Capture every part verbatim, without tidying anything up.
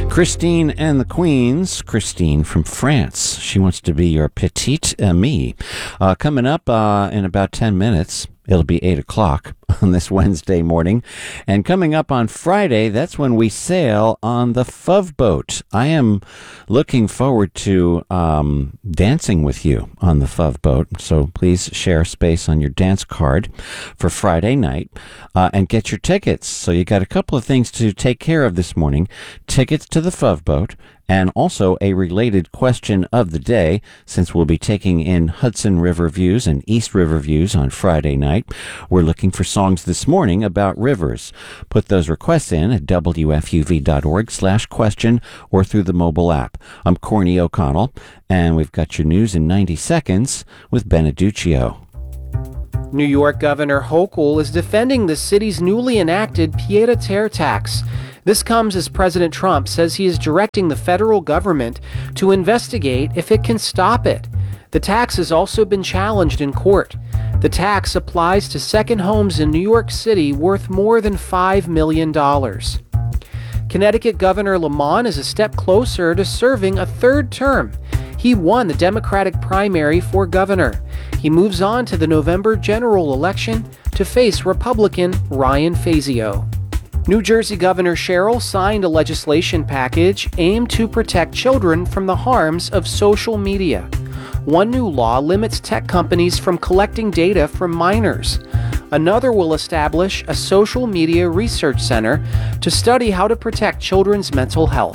Christine and the Queens. Christine from France. She wants to be your petite amie. Uh, coming up uh, in about ten minutes, it'll be eight o'clock on this Wednesday morning. And coming up on Friday, that's when we sail on the F U V boat. I am looking forward to um, dancing with you on the F U V boat. So please share space on your dance card for Friday night uh, and get your tickets. So you got a couple of things to take care of this morning. Tickets to the F U V boat, and also a related question of the day, since we'll be taking in Hudson River views and East River views on Friday night. We're looking for songs this morning about rivers. Put those requests in at W F U V dot org slash question or through the mobile app. I'm Corny O'Connell, and we've got your news in ninety seconds with Beneduccio. New York Governor Hochul is defending the city's newly enacted pied-à-terre tax. This comes as President Trump says he is directing the federal government to investigate if it can stop it. The tax has also been challenged in court. The tax applies to second homes in New York City worth more than five million dollars. Connecticut Governor Lamont is a step closer to serving a third term. He won the Democratic primary for governor. He moves on to the November general election to face Republican Ryan Fazio. New Jersey Governor Sherrill signed a legislation package aimed to protect children from the harms of social media. One new law limits tech companies from collecting data from minors. Another will establish a social media research center to study how to protect children's mental health.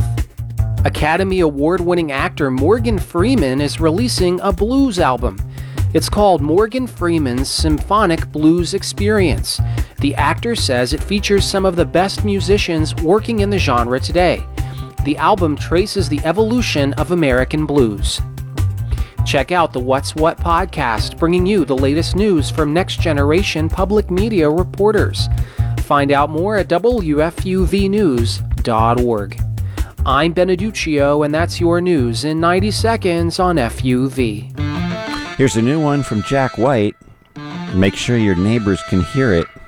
Academy Award-winning actor Morgan Freeman is releasing a blues album. It's called Morgan Freeman's Symphonic Blues Experience. The actor says it features some of the best musicians working in the genre today. The album traces the evolution of American blues. Check out the What's What podcast, bringing you the latest news from next-generation public media reporters. Find out more at W F U V news dot org. I'm Beneduccio, and that's your news in ninety seconds on F U V. Here's a new one from Jack White. Make sure your neighbors can hear it.